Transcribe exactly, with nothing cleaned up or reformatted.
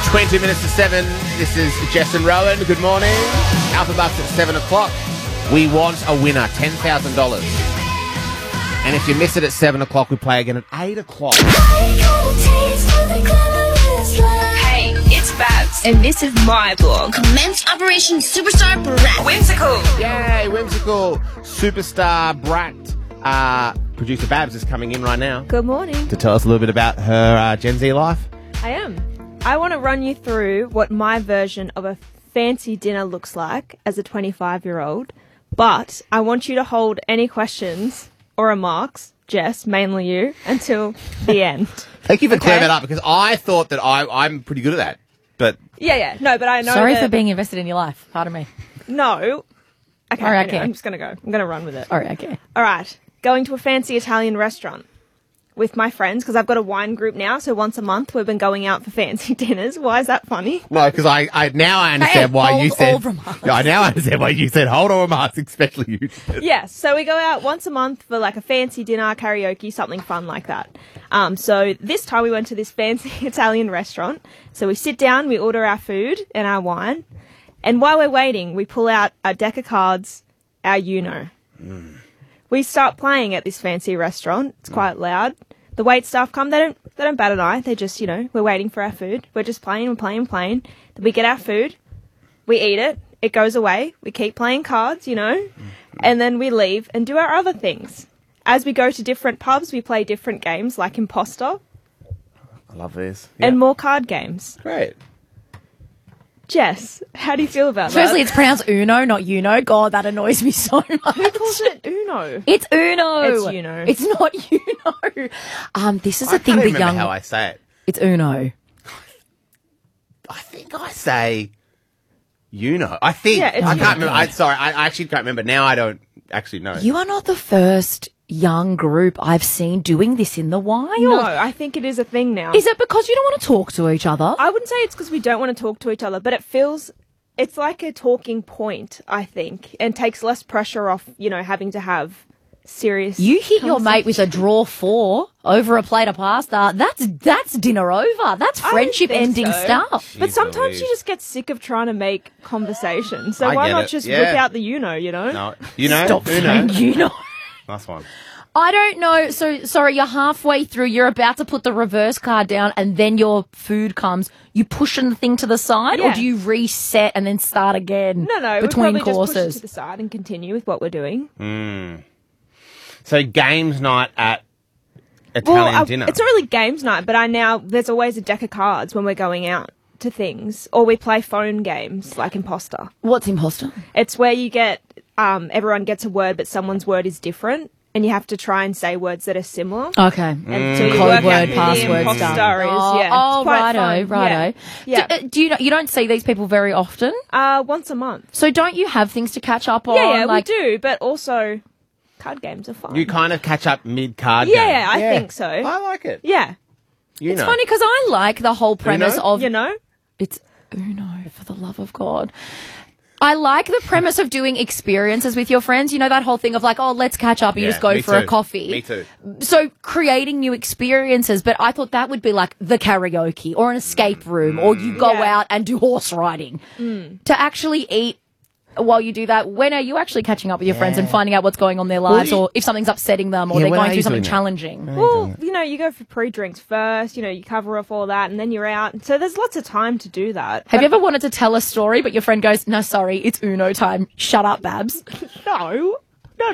twenty minutes to seven. This is Jess and Rowan. Good morning. Alpha Bucks at seven o'clock. We want a winner, ten thousand dollars. And if you miss it at seven o'clock, we play again at eight o'clock. Hey, it's Babs, and this is my blog. Commence Operation Superstar Brat. Whimsical. Yay, Whimsical Superstar Brat. Uh, producer Babs is coming in right now Good morning. to tell us a little bit about her uh, Gen Z life. I am. I want to run you through what my version of a fancy dinner looks like as a twenty-five-year-old, but I want you to hold any questions or remarks, Jess, mainly you, until the end. Thank you for Okay. clearing that up, because I thought that I, I'm pretty good at that. But Yeah, yeah. No, but I know Sorry that... for being invested in your life. Pardon me. No. Okay, All right, anyway, okay. I'm just going to go. I'm going to run with it. All right, okay. All right. Going to a fancy Italian restaurant with my friends, because I've got a wine group now, so once a month we've been going out for fancy dinners. Why is that funny? no, because I, I now I understand Hey, why hold you said. all remarks. Yeah, I now understand why you said hold all remarks, especially you. Yes, so we go out once a month for like a fancy dinner, karaoke, something fun like that. Um, so this time we went to this fancy Italian restaurant. So we sit down, we order our food and our wine, and while we're waiting, we pull out a deck of cards, our Uno. Mm. We start playing at this fancy restaurant. It's quite loud. The wait staff come. They don't. They don't bat an eye. They just, you know, we're waiting for our food. We're just playing and playing and playing. Then we get our food. We eat it. It goes away. We keep playing cards, you know, and then we leave and do our other things. As we go to different pubs, we play different games like Imposter I love this. and more card games. Great. Jess, how do you feel about Firstly, that? it's pronounced Uno, not Uno. God, that annoys me so much. Who calls it Uno? It's Uno. It's Uno. It's not Uno. Um, this is I a thing can't the remember young. how I say it. It's Uno. I think I say you know. I think Yeah, it's I you can't know. remember. I, sorry, I I actually can't remember. Now I don't actually know. You are not the first young group I've seen doing this in the wild. No, I think it is a thing now. Is it because you don't want to talk to each other? I wouldn't say it's because we don't want to talk to each other, but it feels it's like a talking point, I think, and takes less pressure off, you know, having to have serious. You hit your mate with a conversation. draw four over a plate of pasta. That's that's dinner over. That's I don't friendship think ending so. stuff. But Jeez sometimes Louise. you just get sick of trying to make conversation. So I why get not it, just yeah. whip out the Uno, you know? No, you know, Stop you know. saying you know. Nice one. I don't know. So, sorry, you're halfway through. You're about to put the reverse card down and then your food comes. You pushing the thing to the side Yeah. or do you reset and then start again No, no, between we probably just push it courses? to the side and continue with what we're doing. So games night at Well, Italian I- dinner. it's not really games night, but I now there's always a deck of cards when we're going out to things, or we play phone games like Imposter. What's imposter? It's where you get um, everyone gets a word, but someone's word is different, and you have to try and say words that are similar. Okay. Until you Code work out word, who password the imposter stuff. is. Oh, Yeah, oh it's quite righto, fun. righto. Yeah, Do, uh, do you know, you don't see these people very often? yeah. Uh, once a month. So don't you have things to catch up on? Yeah, yeah, like, we do, but also card games are fun. you kind of catch up mid card. Yeah, I think so. I like it. Yeah, You It's know. funny because I like the whole premise Uno? of you know. It's Uno, for the love of God. I like the premise of doing experiences with your friends. You know, that whole thing of like, oh, let's catch up and you Yeah, just go me for a too. coffee. Me too. So creating new experiences, but I thought that would be like the karaoke or an escape room or you go Yeah. out and do horse riding. To actually eat while you do that, when are you actually catching up with your friends and finding out what's going on in their lives you- or if something's upsetting them or Yeah, they're when going are through you something doing that? challenging? Well, you know, you go for pre-drinks first, you know, you cover off all that, and then you're out. So there's lots of time to do that. Have you ever wanted to tell a story, but your friend goes, no, sorry, it's Uno time. Shut up, Babs. No.